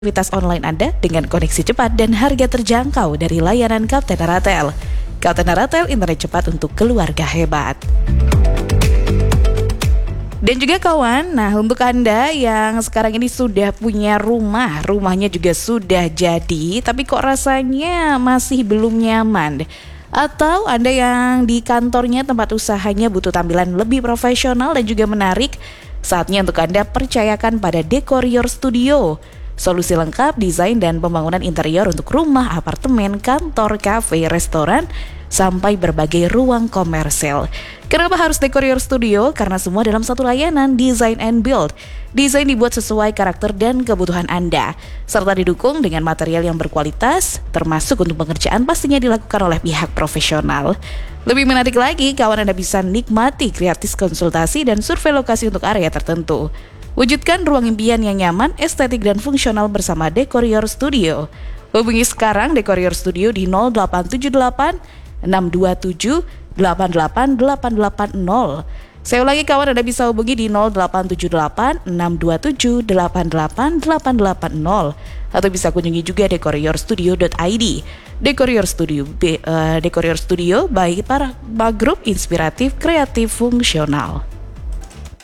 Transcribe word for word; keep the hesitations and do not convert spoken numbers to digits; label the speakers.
Speaker 1: aktivitas online Anda dengan koneksi cepat dan harga terjangkau dari layanan Kaptenaratel. Kaptenaratel, internet cepat untuk keluarga hebat. Dan juga kawan, nah untuk Anda yang sekarang ini sudah punya rumah, rumahnya juga sudah jadi, tapi kok rasanya masih belum nyaman. Atau Anda yang di kantornya, tempat usahanya butuh tampilan lebih profesional dan juga menarik, saatnya untuk Anda percayakan pada Dekorior Studio. Solusi lengkap desain dan pembangunan interior untuk rumah, apartemen, kantor, kafe, restoran, sampai berbagai ruang komersil. Kenapa harus Dekorior Studio? Karena semua dalam satu layanan, design and build. Desain dibuat sesuai karakter dan kebutuhan Anda, serta didukung dengan material yang berkualitas, termasuk untuk pengerjaan pastinya dilakukan oleh pihak profesional. Lebih menarik lagi, kawan Anda bisa nikmati gratis konsultasi dan survei lokasi untuk area tertentu. Wujudkan ruang impian yang nyaman, estetik dan fungsional bersama Dekorior Studio. Hubungi sekarang Dekorior Studio di nol delapan tujuh delapan enam dua tujuh delapan delapan delapan delapan nol. Saya ulangi kawan, Anda bisa hubungi di nol delapan tujuh delapan enam dua tujuh delapan delapan delapan delapan nol atau bisa kunjungi juga dekorior studio dot i d. Dekorior Studio, uh, Dekorior Studio by para grup inspiratif kreatif fungsional.